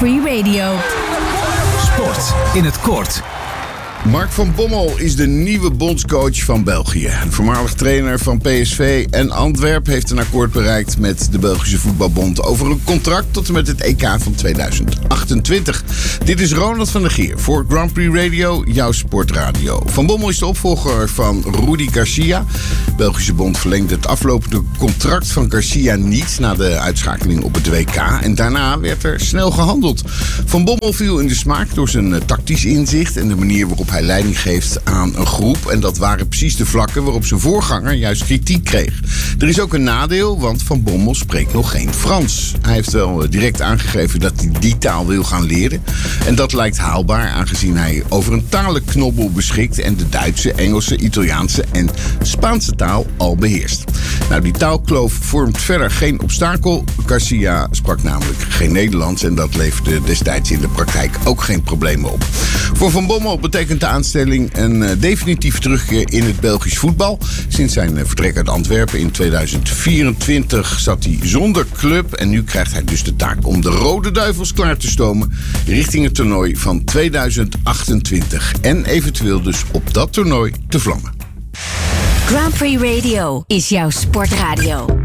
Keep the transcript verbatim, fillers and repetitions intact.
Prix Radio. Sport in het kort. Mark van Bommel is de nieuwe bondscoach van België. De voormalig trainer van P S V en Antwerp heeft een akkoord bereikt met de Belgische voetbalbond over een contract tot en met het E K van tweeduizend achtentwintig. Dit is Ronald van der Geer voor Grand Prix Radio, jouw sportradio. Van Bommel is de opvolger van Rudi Garcia. De Belgische bond verlengde het aflopende contract van Garcia niet na de uitschakeling op het W K. En daarna werd er snel gehandeld. Van Bommel viel in de smaak door zijn uh, tactisch inzicht en de manier waarop hij leiding geeft aan een groep. En dat waren precies de vlakken waarop zijn voorganger juist kritiek kreeg. Er is ook een nadeel, want Van Bommel spreekt nog geen Frans. Hij heeft wel direct aangegeven dat hij die taal wil gaan leren. En dat lijkt haalbaar, aangezien hij over een talenknobbel beschikt en de Duitse, Engelse, Italiaanse en Spaanse taal al beheerst. Nou, die taalkloof vormt verder geen obstakel. Garcia sprak namelijk geen Nederlands en dat leverde destijds in de praktijk ook geen problemen op. Voor Van Bommel betekent de aanstelling een uh, definitief terugkeer in het Belgisch voetbal. Sinds zijn uh, vertrek uit Antwerpen in tweeduizend vierentwintig zat hij zonder club en nu krijgt hij dus de taak om de Rode Duivels klaar te stomen richting het toernooi van tweeduizend achtentwintig en eventueel dus op dat toernooi te vlammen. Grand Prix Radio is jouw sportradio.